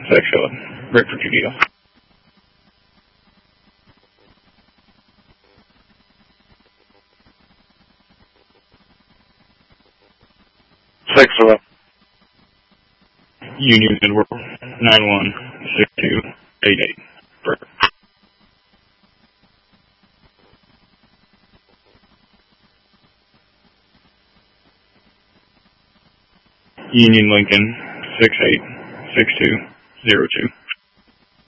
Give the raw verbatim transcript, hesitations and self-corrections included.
Six, uh, break for Q D O. Six, hello. Union Midworld, nine one six two eight eight. Break. Union Lincoln, six eight six two zero two.